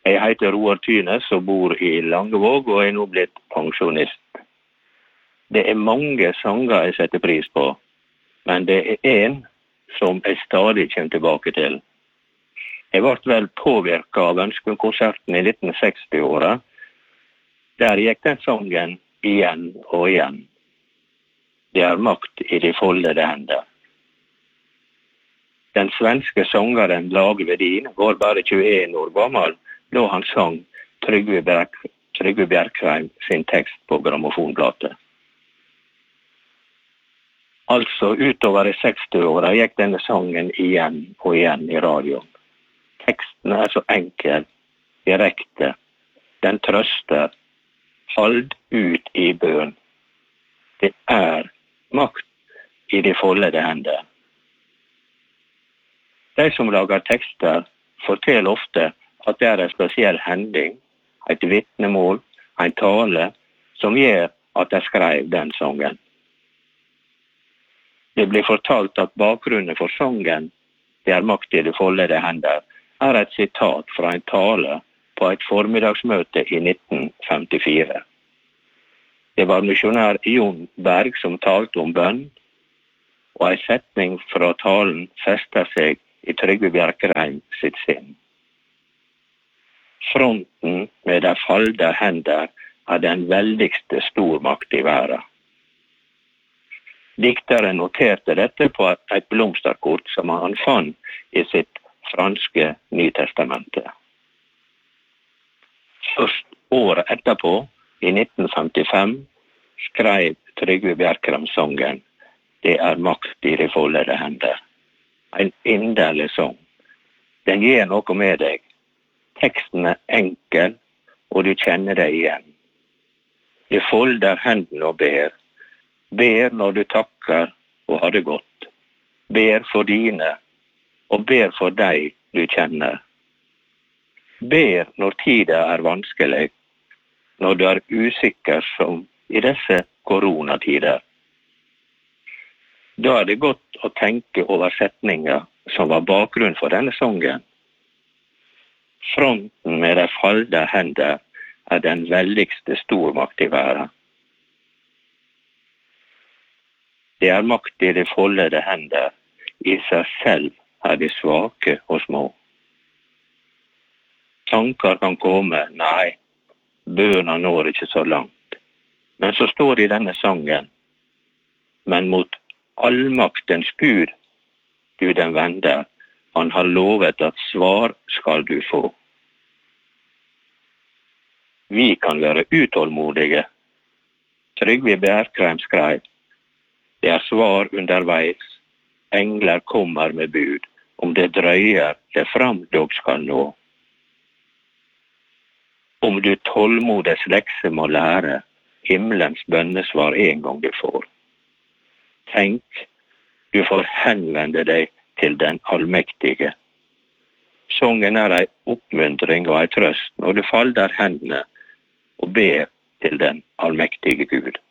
Jeg heter Roar Tynes og bor i Langevåg og er nå blitt pensjonist. Det er mange sanger jeg setter pris på, men det er en som jeg stadig kommer tilbake til. Jeg ble vel påvirket av Ønskekonserten i 1960-åra. Der gikk den sangen igjen og igjen. Det er makt i de foldede hender. Den svenske sangeren Lage Vedin var bare 21 år gammel da han sang Trygve Bjerkreim sin tekst på grammofonplate. Altså utover i 60-åra gikk denne sangen igjen og igjen i radioen. Teksten er så enkel, direkte. Den trøster. Hold ut i bøn. Det er makt i de foldede hender. De som lager tekster forteller ofte at det er en spesiell hending, et vitnemål, en tale, som gjør at de skrev den sangen. Det blir fortalt at bakgrunnen for sangen, det er makt i de foldede hender, er et sitat fra en tale på et formiddagsmøte i 1954. Det var misjonær Jon Berg som talte om bønn, og en setning fra talen festet seg i Trygve Bjerkreim sitt sinn. Fronten med de falde hender er den veldigste stormakt i verden. Dikteren noterte dette på et blomsterkort som han fant i sitt franske Nytestamentet. Først året etterpå, i 1955, skrev Trygve Bjerkreim sangen «Det er makt i de foldede hender». En inderlig sang. Den gir noe med deg. Teksten er enkel, og du kjenner deg igjen. Du folder hendene og ber. Ber når du takker og har det godt. Ber for dine, og ber for deg du kjenner. Ber når tida er vanskelig, når du er usikker som i disse koronatider. Da er det godt å tenke over setninger som var bakgrunn for denne sangen. Fronten med de falde hender er den veldigste stormakt i verden. Det er makt i de foldede hender, i seg selv er de svake og små. Tanker kan komme, nei, bønene når ikke så langt. Men så står det i denne sangen, men mot allmaktens Gud, du den vender, han har lovet at svar skal du få. Vi kan være utålmodige. Trygve Bjerkreim skrev, det er svar underveis, engler kommer med bud, om det drøyer, det fram dog skal nå. Om du tålmodes lekse må lære, himmelens bønnesvar en gang du får. Tenk, du får henvende deg til den allmektige. Sangen er en oppmuntring og en trøst når du falder hendene og ber til den allmektige Gud.